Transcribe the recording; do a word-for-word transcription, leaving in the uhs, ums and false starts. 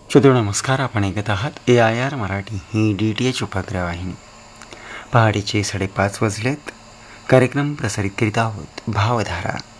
श्रोते नमस्कार. आपण ऐकत आहात ए I R Marathi he D T H उपग्रहवाहिनी. पहाटेचे साडेपाच वाजलेत. कार्यक्रम प्रसारित करीत आहोत भावधारा.